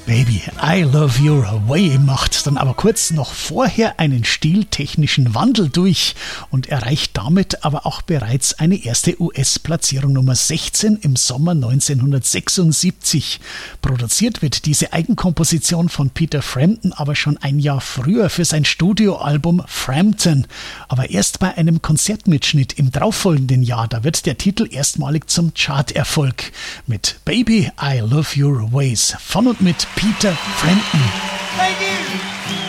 Baby, I Love Your Way macht dann aber kurz noch vorher einen stiltechnischen Wandel durch und erreicht damit aber auch bereits eine erste US-Platzierung Nummer 16 im Sommer 1976. Produziert wird diese Eigenkomposition von Peter Frampton aber schon ein Jahr früher für sein Studioalbum Frampton. Aber erst bei einem Konzertmitschnitt im darauffolgenden Jahr, da wird der Titel erstmalig zum Charterfolg mit Baby, I Love Your Ways von und mit Peter Frampton. Thank you.